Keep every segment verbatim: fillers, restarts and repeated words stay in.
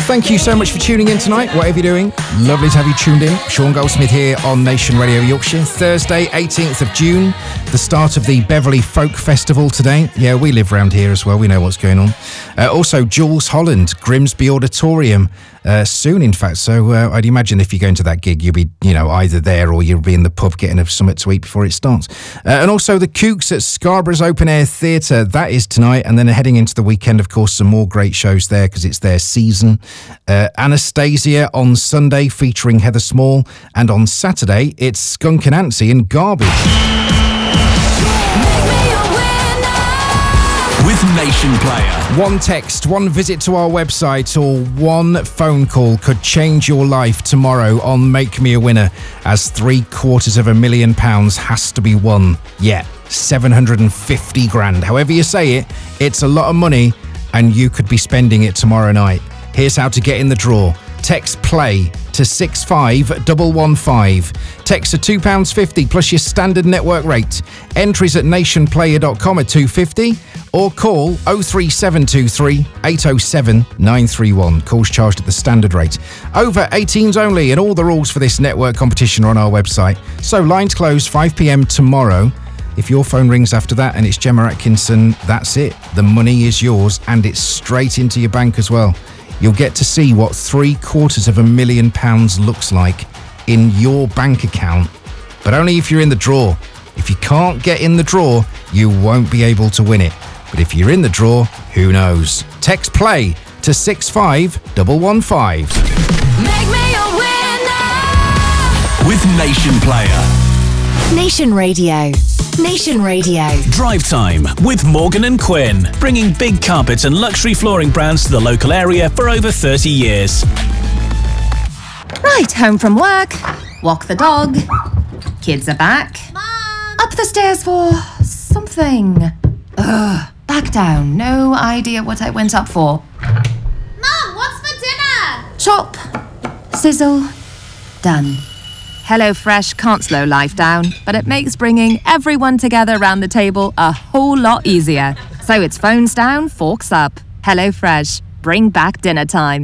thank you so much for tuning in tonight, whatever you're doing. Lovely to have you tuned in. Sean Goldsmith here on Nation Radio Yorkshire. Thursday, eighteenth of June, the start of the Beverley Folk Festival today. Yeah, we live around here as well. We know what's going on. Uh, also, Jules Holland, Grimsby Auditorium, uh, soon, in fact. So uh, I'd imagine if you're going to that gig, you'll be, you know, either there or you'll be in the pub getting a something to eat before it starts. Uh, and also the Kooks at Scarborough's Open Air Theatre. That is tonight. And then heading into the weekend, of course, some more great shows there because it's their season. Uh, Anastasia on Sunday featuring Heather Small. And on Saturday, it's Skunk Anansie and Garbage. With Nation Player. One text, one visit to our website, or one phone call could change your life tomorrow on Make Me a Winner, as three quarters of a million pounds has to be won. Yeah, seven hundred fifty grand. However you say it, it's a lot of money, and you could be spending it tomorrow night. Here's how to get in the draw. Text PLAY to six five one one five. Text at two pounds fifty plus your standard network rate. Entries at nationplayer dot com at two pounds fifty or call oh three seven two three eight oh seven nine three one. Calls charged at the standard rate. Over eighteens only, and all the rules for this network competition are on our website. So lines close five p.m. tomorrow. If your phone rings after that and it's Gemma Atkinson, that's it. The money is yours and it's straight into your bank as well. You'll get to see what three quarters of a million pounds looks like in your bank account, but only if you're in the draw. If you can't get in the draw, you won't be able to win it. But if you're in the draw, who knows? Text PLAY to six five one one five. Make me a winner with Nation Player. Nation Radio. Nation Radio. Drive Time with Morgan and Quinn, bringing big carpet and luxury flooring brands to the local area for over thirty years. Right, home from work, walk the dog, kids are back, Mom! up the stairs for something. Ugh, back down, no idea what I went up for. Mom, what's for dinner? Chop, sizzle, done. HelloFresh can't slow life down, but it makes bringing everyone together around the table a whole lot easier. So it's phones down, forks up. HelloFresh, bring back dinner time.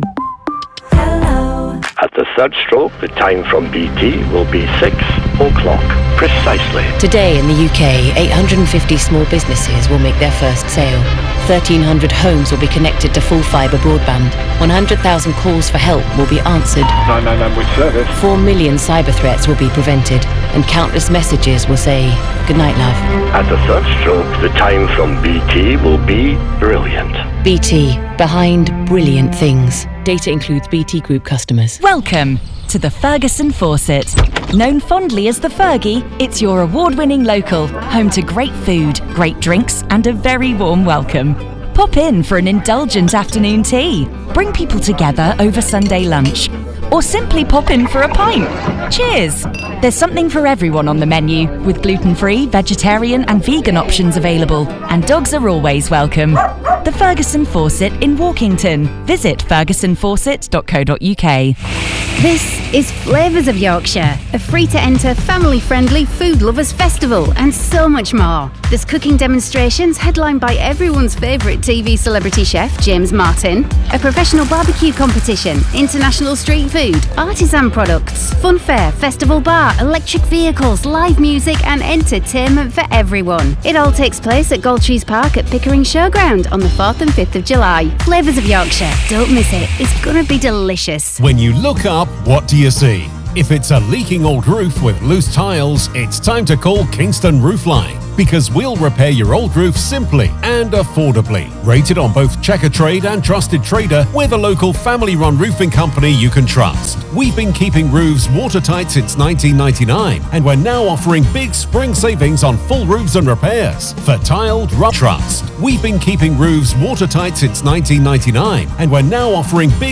Hello. At the third stroke, the time from B T will be six o'clock precisely. Today in the U K, eight hundred fifty small businesses will make their first sale. thirteen hundred homes will be connected to full fibre broadband. one hundred thousand calls for help will be answered. nine nine nine with service. four million cyber threats will be prevented. And countless messages will say, "Good night, love." At the third stroke, the time from B T will be brilliant. B T, behind brilliant things. Data includes B T Group customers. Welcome to the Ferguson Fawcett. Known fondly as the Fergie, it's your award-winning local, home to great food, great drinks, and a very warm welcome. Pop in for an indulgent afternoon tea. Bring people together over Sunday lunch. Or simply pop in for a pint. Cheers! There's something for everyone on the menu, with gluten-free, vegetarian and vegan options available. And dogs are always welcome. The Ferguson Fawcett in Walkington. Visit ferguson fawcett dot co dot uk. This is Flavours of Yorkshire, a free-to-enter, family-friendly food lovers festival, and so much more. There's cooking demonstrations headlined by everyone's favourite T V celebrity chef, James Martin, a professional barbecue competition, international street food, artisan products, fun fair, festival bar, electric vehicles, live music and entertainment for everyone. It all takes place at Galtrees Park at Pickering Showground on the fourth and fifth of July. Flavours of Yorkshire, don't miss it, it's gonna be delicious. When you look up, what do you see? If it's a leaking old roof with loose tiles, it's time to call Kingston Roofline, because we'll repair your old roof simply and affordably. Rated on both Checker Trade and Trusted Trader, we're the local family-run roofing company you can trust. We've been keeping roofs watertight since nineteen ninety-nine, and we're now offering big spring savings on full roofs and repairs. For tiled roof trust, we've been keeping roofs watertight since nineteen ninety-nine, and we're now offering big